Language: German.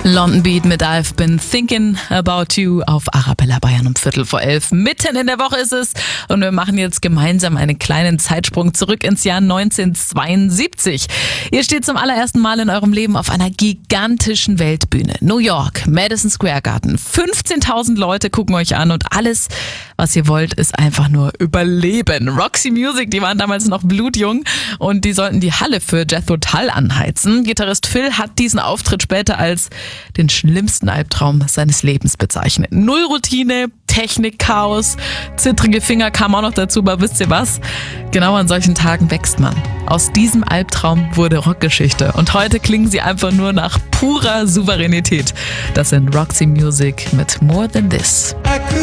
London Beat mit I've Been Thinking About You auf Arabella Bayern um 11:15. Mitten in der Woche ist es und wir machen jetzt gemeinsam einen kleinen Zeitsprung zurück ins Jahr 1972. Ihr steht zum allerersten Mal in eurem Leben auf einer gigantischen Weltbühne. New York, Madison Square Garden. 15.000 Leute gucken euch an und alles, was ihr wollt, ist einfach nur überleben. Roxy Music, die waren damals noch blutjung und die sollten die Halle für Jethro Tull anheizen. Gitarrist Phil hat diesen Auftritt später als den schlimmsten Albtraum seines Lebens bezeichnet. Null Routine, Technik-Chaos, zittrige Finger kamen auch noch dazu, aber wisst ihr was? Genau an solchen Tagen wächst man. Aus diesem Albtraum wurde Rockgeschichte und heute klingen sie einfach nur nach purer Souveränität. Das sind Roxy Music mit More Than This.